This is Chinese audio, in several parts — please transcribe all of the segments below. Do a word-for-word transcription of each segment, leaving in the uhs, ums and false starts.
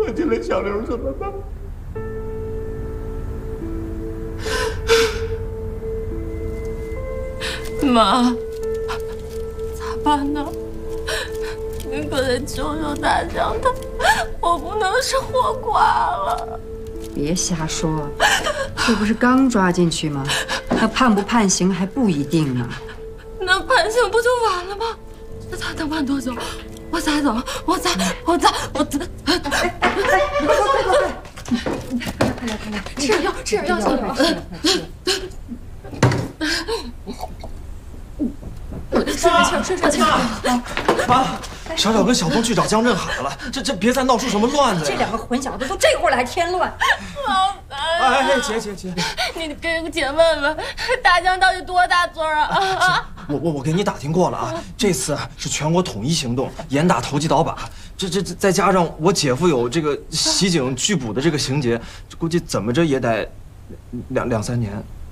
我进了小刘怎么办？ 妈，咋办呢？您可得救救大江他，我不能是活寡了。 别瞎说，这不是刚抓进去吗？他判不判刑还不一定呢。 那判刑不就完了吗？那他能判多久？我咋走？我咋？我咋？我咋？哎哎哎！快快快快快！快来快来快来！吃点药，吃点药，小刘。睡睡气儿，睡睡气儿。 妈，小小跟小东去找江振海了，这这别再闹出什么乱子呀！ 这两个混小子都这会儿来添乱。 老白， 哎，姐姐姐， 你给姐问问，大江到底多大嘴儿啊？啊！ 我我我给你打听过了啊，这次是全国统一行动，严打投机倒把。这这再加上我姐夫有这个袭警拒捕的这个情节，估计怎么着也得两两三年。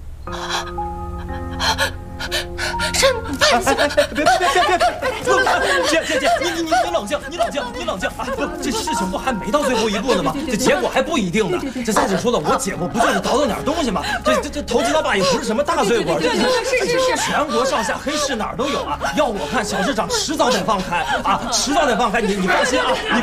是判刑！ 别别别别别！姐姐姐，你你你你冷静，你冷静，你冷静啊！不，这事情不还没到最后一步呢吗？这结果还不一定呢。这再者说了，我姐夫不就是倒腾点东西吗？这这这投机倒把也不是什么大罪过。 对对对，是是是， 全国上下黑市哪儿都有啊！要我看，小市长迟早得放开啊，迟早得放开。你你放心啊，你